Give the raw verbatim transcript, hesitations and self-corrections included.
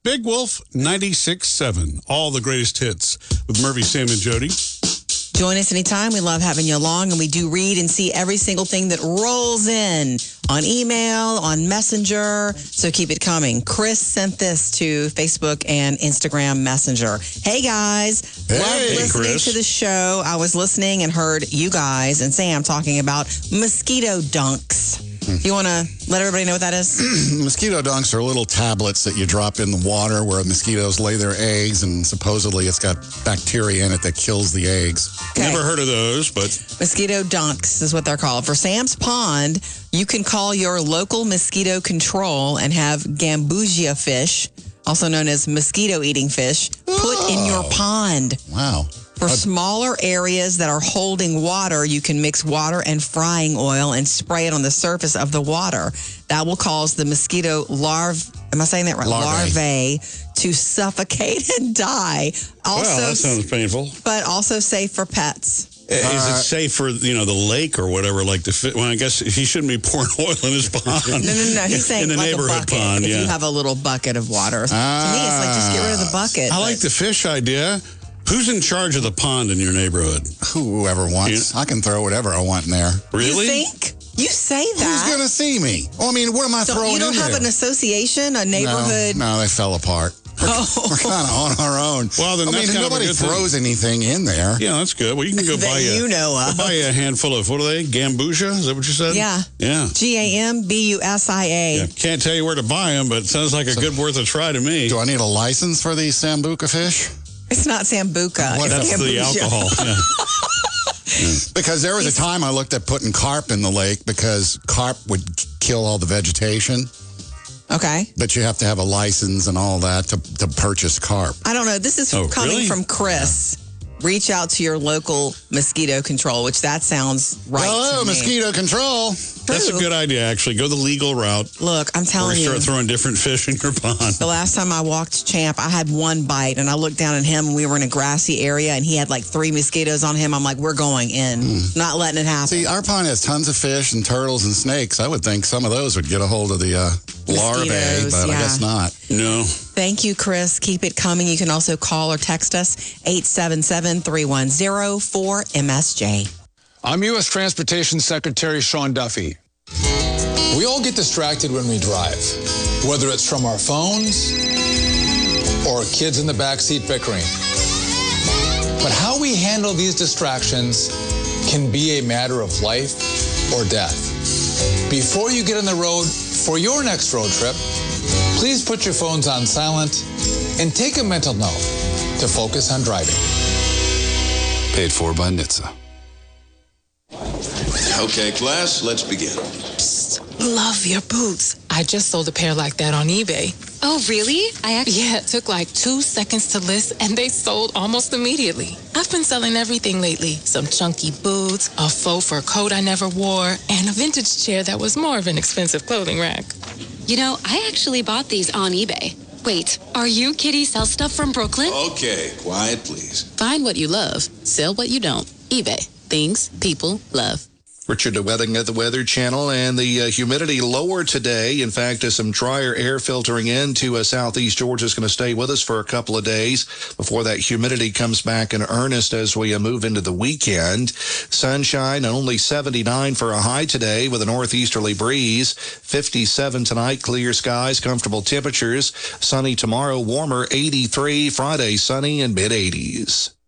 Big Wolf ninety-six point seven. All the greatest hits with Murphy, Sam, and Jody. Join us anytime. We love having you along, and we do read and see every single thing that rolls in on email, on Messenger. So keep it coming. Chris sent this to Facebook and Instagram Messenger. Hey, guys. Hey, love listening Chris. to the show. I was listening and heard you guys and Sam talking about mosquito dunks. You want to let everybody know what that is? Mosquito dunks are little tablets that you drop in the water where mosquitoes lay their eggs, and supposedly it's got bacteria in it that kills the eggs. Okay. Never heard of those, but Mosquito dunks is what they're called. For Sam's Pond, you can call your local mosquito control and have gambusia fish, also known as mosquito-eating fish, put in your pond. Wow. For smaller areas that are holding water, you can mix water and frying oil and spray it on the surface of the water. That will cause the mosquito larvae, am I saying that right? Larvae. Larvae to suffocate and die. Also, wow, that sounds painful. but also safe for pets. Is it safe for, you know, the lake or whatever? Like the fit? Well, I guess he shouldn't be pouring oil in his pond. No, no, no. He's saying in the like neighborhood a bucket. pond. If Yeah, you have a little bucket of water. To me, it's like just get rid of the bucket. I like but- the fish idea. Who's in charge of the pond in your neighborhood? Whoever wants. I can throw whatever I want in there. Really? You think? You say Who's that. going to see me? Well, I mean, what am I So throwing you don't in have there? an association, a neighborhood? No, no, they fell apart. We're, Oh. we're kind of on our own. Well, then I that's mean, kind of a nobody good thing. throws anything in there. Yeah, that's good. Well, you can go That buy a, you know of. go buy a handful of, what are they? Gambusia? Is that what you said? Yeah. Yeah. G A M B U S I A. Yeah. Can't tell you where to buy them, but it sounds like a good worth a try to me. Do I need a license for these Sambuca fish? It's not Sambuca. What It's That's the Gambusia. alcohol. Yeah. Because there was a time I looked at putting carp in the lake because carp would kill all the vegetation. Okay. But you have to have a license and all that to, to purchase carp. I don't know. This is Oh, coming really? from Chris. Reach out to your local mosquito control, which that sounds right Hello, to me. mosquito control. That's a True. good idea, actually. Go the legal route. Look, I'm Or telling you you. start throwing different fish in your pond. The last time I walked Champ, I had one bite, and I looked down at him, and we were in a grassy area, and he had like three mosquitoes on him. I'm like, we're going in. Not letting it happen. See, our pond has tons of fish and turtles and snakes. I would think some of those would get a hold of the uh, larvae, Mosquitoes, but yeah. I guess not. No. Thank you, Chris. Keep it coming. You can also call or text us, eight seven seven, three one zero, four M S J. I'm U S Transportation Secretary Sean Duffy. We all get distracted when we drive, whether it's from our phones or kids in the backseat bickering. But how we handle these distractions can be a matter of life or death. Before you get on the road for your next road trip, please put your phones on silent and take a mental note to focus on driving. Paid for by N H T S A. Okay, class, let's begin. Love your boots. I just sold a pair like that on eBay. Oh, really? I actually... Yeah, it took like two seconds to list, and they sold almost immediately. I've been selling everything lately. Some chunky boots, a faux fur coat I never wore, and a vintage chair that was more of an expensive clothing rack. You know, I actually bought these on eBay. Wait, are you Kitty Sell Stuff from Brooklyn? Okay, quiet, please. Find what you love. Sell what you don't. eBay. Things people love. Richard DeWetting at the Weather Channel, and the uh, humidity lower today. In fact, uh, some drier air filtering into uh, southeast Georgia is going to stay with us for a couple of days before that humidity comes back in earnest as we uh, move into the weekend. Sunshine and only seventy-nine for a high today with a northeasterly breeze. fifty-seven tonight, clear skies, comfortable temperatures. Sunny tomorrow, warmer eighty-three. Friday, sunny and mid eighties.